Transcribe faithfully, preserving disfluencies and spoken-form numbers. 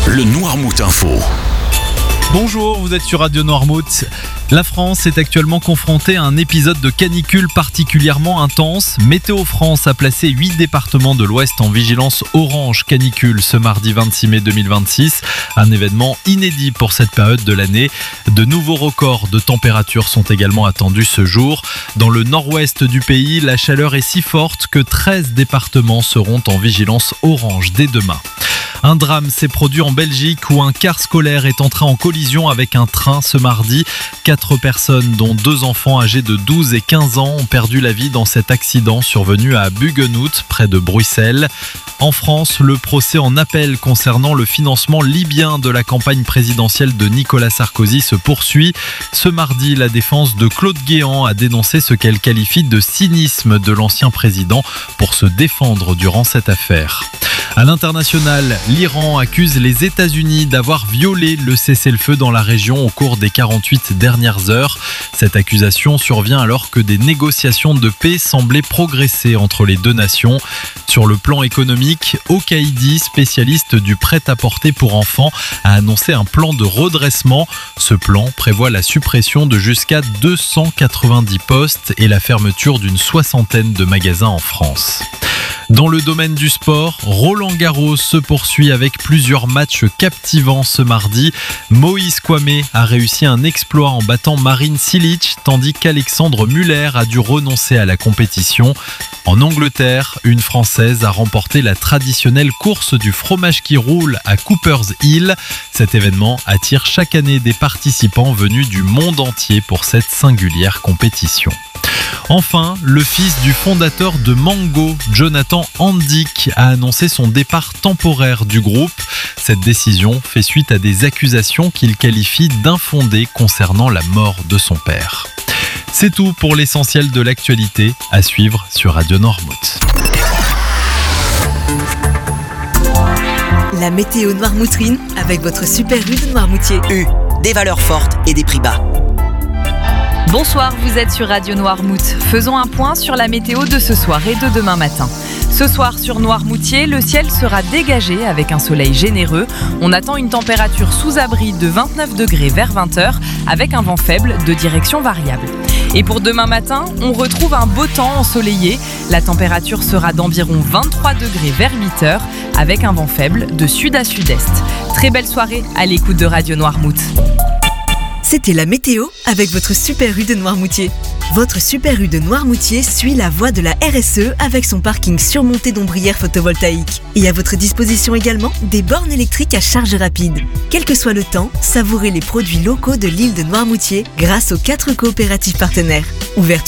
le Noirmout Info. Bonjour, vous êtes sur Radio Noirmout. La France est actuellement confrontée à un épisode de canicule particulièrement intense. Météo France a placé huit départements de l'Ouest en vigilance orange canicule ce mardi vingt-six mai deux mille vingt-six. Un événement inédit pour cette période de l'année. De nouveaux records de température sont également attendus ce jour. Dans le nord-ouest du pays, la chaleur est si forte que treize départements seront en vigilance orange dès demain. Un drame s'est produit en Belgique où un car scolaire est entré en collision avec un train ce mardi. Quatre personnes, dont deux enfants âgés de douze et quinze ans, ont perdu la vie dans cet accident survenu à Buggenhout, près de Bruxelles. En France, le procès en appel concernant le financement libyen de la campagne présidentielle de Nicolas Sarkozy se poursuit. Ce mardi, la défense de Claude Guéant a dénoncé ce qu'elle qualifie de cynisme de l'ancien président pour se défendre durant cette affaire. À l'international, l'Iran accuse les États-Unis d'avoir violé le cessez-le-feu dans la région au cours des quarante-huit dernières heures. Cette accusation survient alors que des négociations de paix semblaient progresser entre les deux nations. Sur le plan économique, Okaidi, spécialiste du prêt-à-porter pour enfants, a annoncé un plan de redressement. Ce plan prévoit la suppression de jusqu'à deux cent quatre-vingt-dix postes et la fermeture d'une soixantaine de magasins en France. Dans le domaine du sport, Roland Garros se poursuit avec plusieurs matchs captivants ce mardi. Moïse Kwame a réussi un exploit en battant Marin Cilic, tandis qu'Alexandre Muller a dû renoncer à la compétition. En Angleterre, une Française a remporté la traditionnelle course du fromage qui roule à Cooper's Hill. Cet événement attire chaque année des participants venus du monde entier pour cette singulière compétition. Enfin, le fils du fondateur de Mango, Jonathan Andic, a annoncé son départ temporaire du groupe. Cette décision fait suite à des accusations qu'il qualifie d'infondées concernant la mort de son père. C'est tout pour l'essentiel de l'actualité, à suivre sur Radio Noirmout. La météo noirmoutrine avec votre super U de Noirmoutier. U, des valeurs fortes et des prix bas. Bonsoir, vous êtes sur Radio Noirmout. Faisons un point sur la météo de ce soir et de demain matin. Ce soir sur Noirmoutier, le ciel sera dégagé avec un soleil généreux. On attend une température sous abri de vingt-neuf degrés vers vingt heures avec un vent faible de direction variable. Et pour demain matin, on retrouve un beau temps ensoleillé. La température sera d'environ vingt-trois degrés vers huit heures avec un vent faible de sud à sud-est. Très belle soirée à l'écoute de Radio Noirmout. C'était la météo avec votre Super U de Noirmoutier. Votre Super U de Noirmoutier suit la voie de la R S E avec son parking surmonté d'ombrières photovoltaïques. Et à votre disposition également des bornes électriques à charge rapide. Quel que soit le temps, savourez les produits locaux de l'île de Noirmoutier grâce aux quatre coopératives partenaires. Ouvertes